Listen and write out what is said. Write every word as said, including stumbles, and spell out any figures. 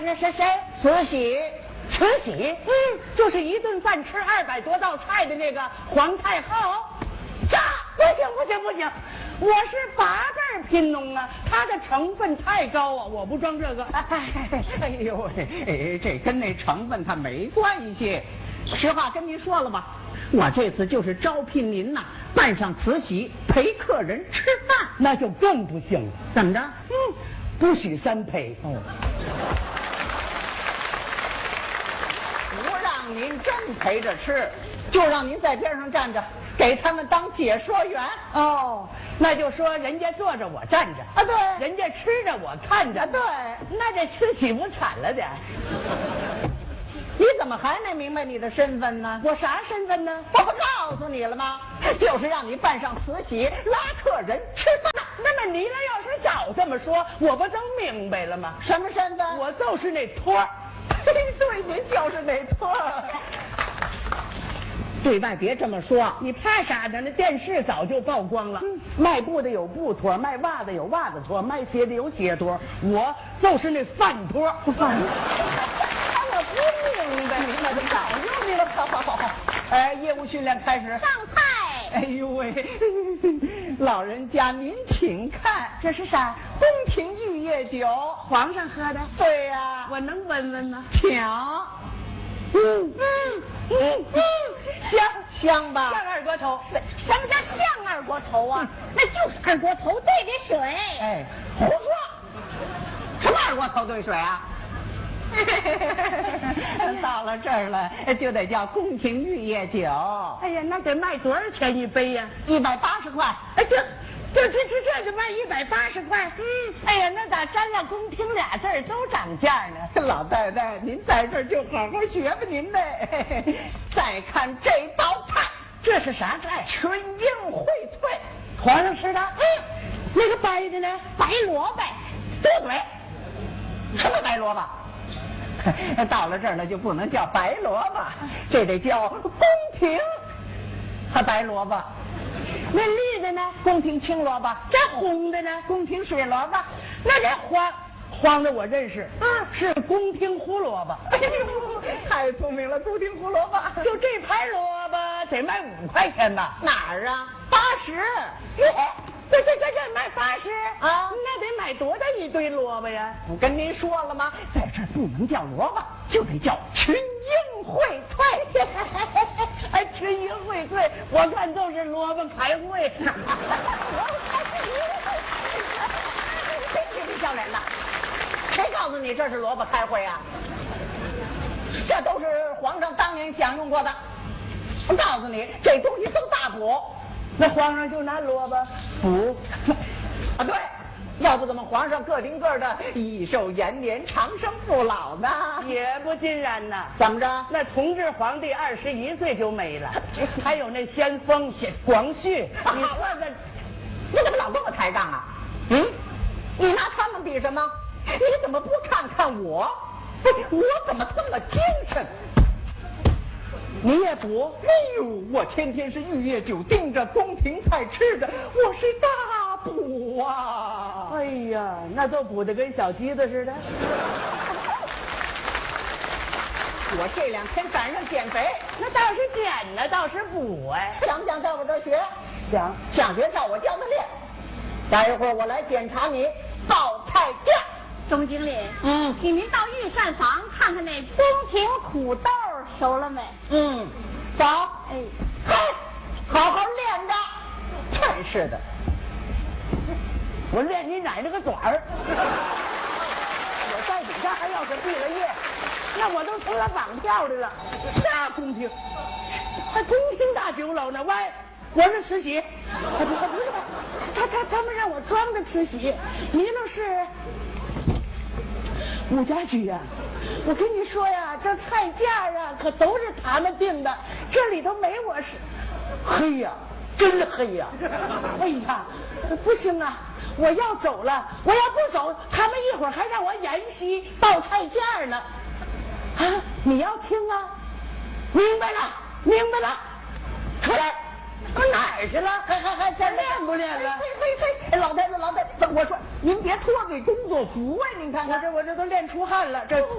谁谁谁？ 慈禧。 慈禧，嗯，就是一顿饭吃二百多道菜的那个皇太后。这不行不行不行，我是八辈贫农啊，它的成分太高啊，我不装这个。 哎，哎呦喂，这跟那成分它没关系。实话跟您说了吧，我这次就是招聘您呐，扮上慈禧陪客人吃饭， 那就更不行了。 怎么着？ 嗯，不许三陪。 哦。您真陪着吃，就让您在边上站着，给他们当解说员。 哦，那就说人家坐着我站着啊，对， 人家吃着我看着， 啊，对， 那这慈禧不惨了点？ 你怎么还没明白你的身份呢？ 我啥身份呢？ 我不告诉你了吗？就是让你扮上慈禧拉客人吃饭。 那么你呢？要是早这么说，我不都明白了吗？ 什么身份？ 我就是那托儿。 对，您就是那托儿。对外别这么说， 你怕啥呢？那电视早就曝光了。嗯、卖布的有布托，卖袜子有袜子托，卖鞋的有鞋托，我就是那饭托。 饭托。我不明白，那就早就明白了。好好好好，哎，业务训练开始。 上菜。 哎呦喂，老人家您请看， 这是啥？ 宫廷御液酒， 皇上喝的。 对呀、啊， 我能闻闻吗？ 抢。 嗯嗯嗯嗯，香香吧？ 像二锅头。 什么叫像二锅头啊？那就是二锅头兑的水。 哎，胡说！什么二锅头兑水啊？到了这儿了，就得叫宫廷御液酒。 哎呀，那得卖多少钱一杯呀？ 一百八十块。 哎，这这这这这就卖一百八十块。嗯，哎呀，那咋沾了宫廷俩字儿都涨价呢？ 老太太，您在这儿就好好学吧您呢。再看这道菜， 这是啥菜？ 群英荟萃， 皇上吃的。 嗯， 那个白的呢？ 白萝卜。 多嘴。什么白萝卜？到了这儿了就不能叫白萝卜，这得叫宫廷和白萝卜。 那绿的呢？ 宫廷青萝卜。 这红的呢？ 宫廷水萝卜。 那这黄黄的我认识，嗯，是宫廷胡萝卜。 哎呦，太聪明了，宫廷胡萝卜。 就这盘萝卜得卖五块钱吧？ 哪儿啊？八十。 这这这这卖八十啊？ 那得买多大一堆萝卜呀？ 我跟您说了吗？在这儿不能叫萝卜，就得叫群英荟萃。 哎，群英荟萃，我看都是萝卜开会。 真是不笑脸的！谁告诉你这是萝卜开会啊？这都是皇上当年享用过的。我告诉你，这东西都大补。 那皇上就拿萝卜补啊？对，要不怎么皇上个顶个的益寿延年、长生不老呢？ 也不尽然呐。 怎么着？ 那同治皇帝二十一岁就没了，还有那先锋广旭，你算算， 你怎么老跟我抬杠啊？嗯，你拿他们比什么？你怎么不看看我？我怎么这么精神？ 你也补？ 哎呦，我天天是御液酒盯着，宫廷菜吃着，我是大补啊！ 哎呀，那都补得跟小鸡子似的。 我这两天赶上减肥， 那倒是减呢，倒是补哎。 想不想在我这儿学？ 想。 想学照我教的练。待一会儿我来检查你报菜价。 钟经理， 嗯， 请您到御膳房看看那宫廷土豆熟了没？ 嗯，走。哎，嘿，好好练着。真是的， 我练你奶奶个短儿！我在底下还要是毕了业，那我都成了绑票的了。啥宫廷？还宫廷大酒楼呢？喂，我是慈禧。不不不是，他他他们让我装的慈禧，你那是。吴家驹呀，我跟你说呀，这菜价啊可都是他们定的，这里头没我是。黑呀，真黑呀！哎呀，不行啊，我要走了，我要不走，他们一会儿还让我演戏报菜价呢。啊，你要听啊？明白了，明白了，出来。我哪儿去了？ 还还还还练不练了？嘿嘿嘿，老太太，老太太，我说您别脱罪工作服啊！您看看， 我这我这都练出汗了，这。